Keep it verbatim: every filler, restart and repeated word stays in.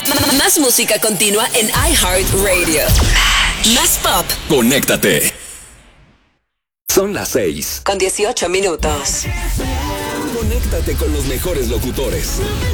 Más música continua en iHeartRadio. Más pop. Conéctate. Son las seis. Con dieciocho minutos. Conéctate con los mejores locutores.